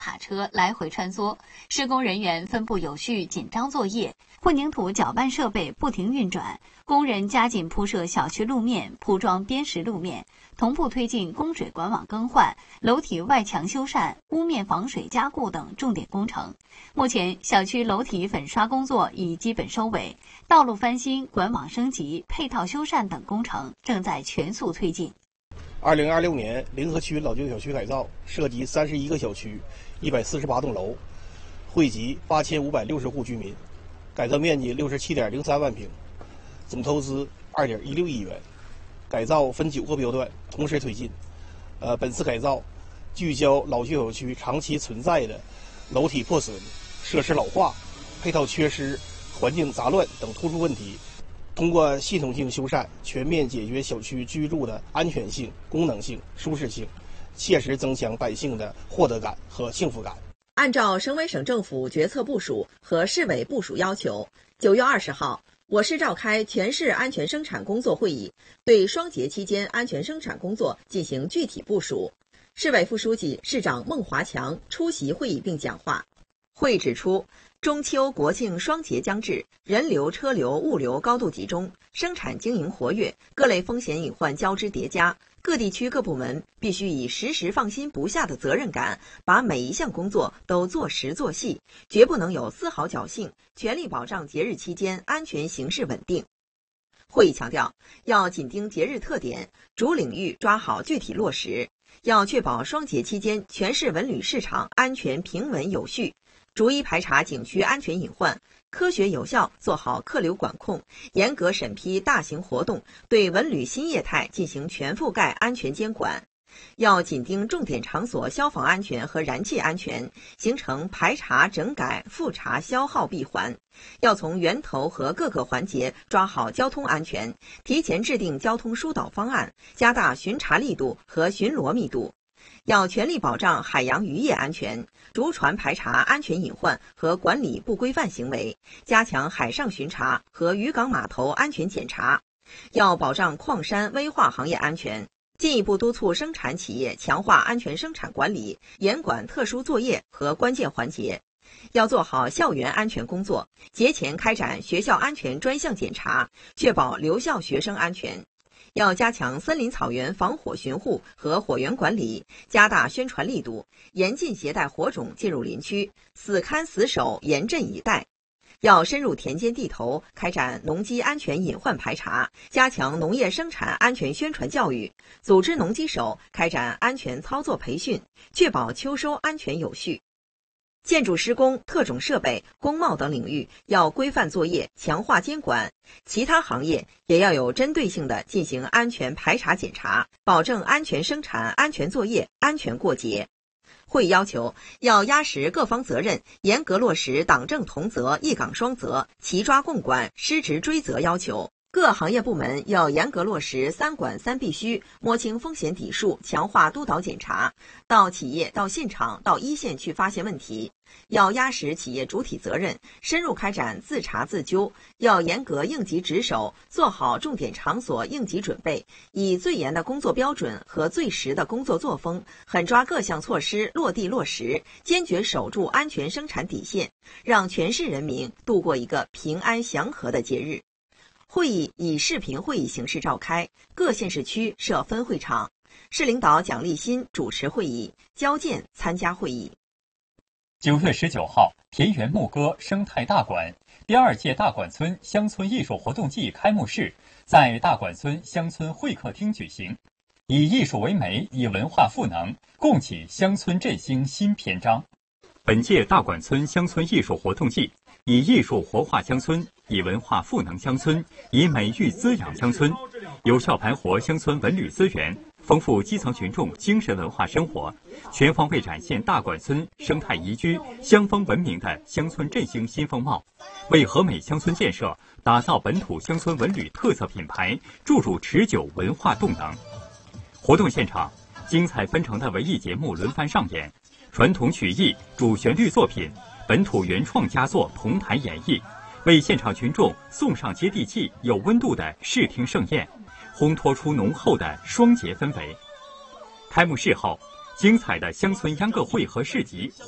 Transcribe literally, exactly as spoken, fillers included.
卡车来回穿梭，施工人员分布有序，紧张作业，混凝土搅拌设备不停运转，工人加紧铺设小区路面，铺装边石路面，同步推进供水管网更换、楼体外墙修缮、屋面防水加固等重点工程。目前，小区楼体粉刷工作已基本收尾，道路翻新、管网升级、配套修缮等工程正在全速推进。 二零二六年，临河区老旧小区改造涉及三十一个小区、一百四十八栋楼，惠及八千五百六十户居民，改造面积六十七点零三万平，总投资二点一六亿元。改造分九个标段同时推进。呃，本次改造聚焦老旧小区长期存在的楼体破损、设施老化、配套缺失、环境杂乱等突出问题。通过系统性修缮，全面解决小区居住的安全性、功能性、舒适性，切实增强百姓的获得感和幸福感。 按照省委省政府决策部署和市委部署要求，九月二十号，我市召开全市安全生产工作会议，对双节期间安全生产工作进行具体部署。市委副书记、市长孟华强出席会议并讲话。会议指出，中秋国庆双节将至，人流、车流、物流高度集中，生产经营活跃，各类风险隐患交织叠加。各地区各部门必须以时时放心不下的责任感，把每一项工作都做实做细，绝不能有丝毫侥幸，全力保障节日期间安全形势稳定。会议强调，要紧盯节日特点，主领域抓好具体落实，要确保双节期间全市文旅市场安全平稳有序，逐一排查景区安全隐患，科学有效做好客流管控，严格审批大型活动，对文旅新业态进行全覆盖安全监管。要紧盯重点场所消防安全和燃气安全，形成排查整改复查消耗闭环。要从源头和各个环节抓好交通安全，提前制定交通疏导方案，加大巡查力度和巡逻密度。要全力保障海洋渔业安全，逐船排查安全隐患和管理不规范行为，加强海上巡查和渔港码头安全检查。要保障矿山危化行业安全，进一步督促生产企业强化安全生产管理，严管特殊作业和关键环节。要做好校园安全工作，节前开展学校安全专项检查，确保留校学生安全。要加强森林草原防火巡护和火源管理，加大宣传力度，严禁携带火种进入林区，死看死守，严阵以待。要深入田间地头，开展农机安全隐患排查，加强农业生产安全宣传教育，组织农机手开展安全操作培训，确保秋收安全有序。建筑施工、特种设备、工贸等领域要规范作业，强化监管；其他行业也要有针对性地进行安全排查检查，保证安全生产、安全作业、安全过节。会议要求，要压实各方责任，严格落实党政同责、一岗双责、齐抓共管、失职追责要求。各行业部门要严格落实三管三必须，摸清风险底数，强化督导检查，到企业、到现场、到一线去发现问题。要压实企业主体责任，深入开展自查自纠，要严格应急值守，做好重点场所应急准备，以最严的工作标准和最实的工作作风，狠抓各项措施落地落实，坚决守住安全生产底线，让全市人民度过一个平安祥和的节日。会议以视频会议形式召开，各县市区设分会场。市领导蒋立新主持会议，焦健参加会议。 九月十九号，田园牧歌生态大馆第二届大馆村乡村艺术活动季开幕式在大馆村乡村会客厅举行，以艺术为媒，以文化赋能，共启乡村振兴新篇章。本届大馆村乡村艺术活动季以艺术活化乡村，以文化赋能乡村，以美育滋养乡村，有效盘活乡村文旅资源，丰富基层群众精神文化生活，全方位展现大馆村生态宜居、乡风文明的乡村振兴新风貌，为和美乡村建设打造本土乡村文旅特色品牌注入持久文化动能。活动现场，精彩纷呈的文艺节目轮番上演，传统曲艺、主旋律作品、本土原创佳作同台演绎，为现场群众送上接地气、有温度的视听盛宴，烘托出浓厚的双节氛围。开幕式后，精彩的乡村秧歌会和市集